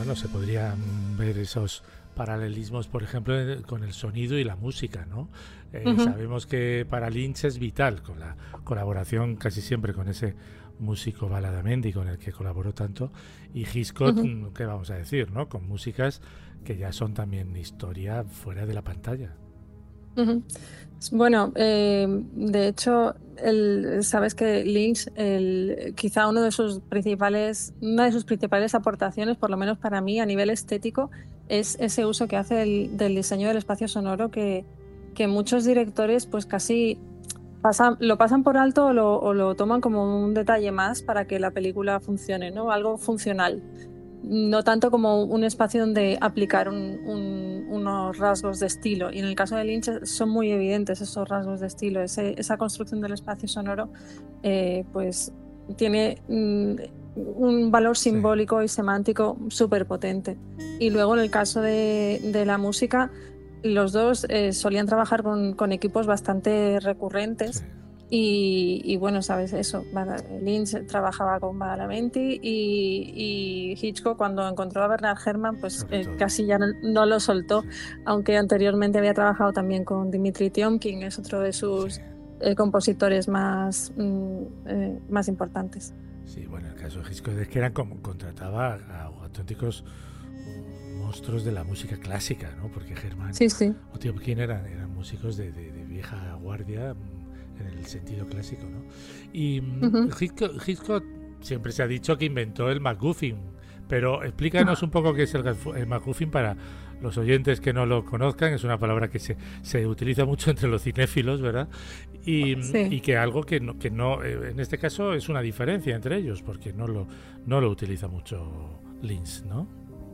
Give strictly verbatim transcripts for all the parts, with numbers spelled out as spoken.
bueno, se podrían ver esos paralelismos, por ejemplo, con el sonido y la música, ¿no? Eh, uh-huh. Sabemos que para Lynch es vital, con la colaboración casi siempre con ese músico Badalamenti con el que colaboró tanto, y Hitchcock, uh-huh. ¿qué vamos a decir, no? Con músicas que ya son también historia fuera de la pantalla. Uh-huh. Bueno, eh, de hecho, el, sabes que Lynch, el, quizá uno de sus principales, una de sus principales aportaciones, por lo menos para mí, a nivel estético, es ese uso que hace el, del diseño del espacio sonoro que, que muchos directores, pues casi pasan, lo pasan por alto o lo, o lo toman como un detalle más para que la película funcione, ¿no? Algo funcional. No tanto como un espacio donde aplicar un, un, unos rasgos de estilo. Y en el caso de Lynch son muy evidentes esos rasgos de estilo. Ese, esa construcción del espacio sonoro eh, pues tiene mm, un valor simbólico sí. y semántico súper potente. Y luego en el caso de, de la música, los dos eh, solían trabajar con, con equipos bastante recurrentes. Sí. Y, y bueno, sabes eso, Lynch trabajaba con Badalamenti y, y Hitchcock cuando encontró a Bernard Herrmann pues eh, casi ya no, no lo soltó, sí. aunque anteriormente había trabajado también con Dimitri Tiomkin, es otro de sus sí. eh, compositores más, mm, eh, más importantes. Sí, bueno, el caso de Hitchcock es que eran como contrataba a, a auténticos monstruos de la música clásica, ¿no? Porque Herrmann sí, sí. o Tiomkin eran, eran músicos de, de, de vieja guardia, en el sentido clásico, ¿no? Y uh-huh. Hitchcock, Hitchcock siempre se ha dicho que inventó el MacGuffin, pero explícanos un poco qué es el, el MacGuffin para los oyentes que no lo conozcan. Es una palabra que se, se utiliza mucho entre los cinéfilos, ¿verdad? Y, sí. y que algo que no, que no, en este caso es una diferencia entre ellos, porque no lo, no lo utiliza mucho Lynch, ¿no?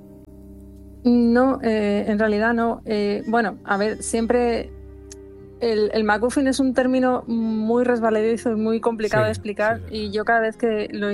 No, eh, en realidad no. Eh, bueno, a ver, siempre... El, el MacGuffin es un término muy resbaladizo y muy complicado sí, de explicar sí, y yo cada vez que lo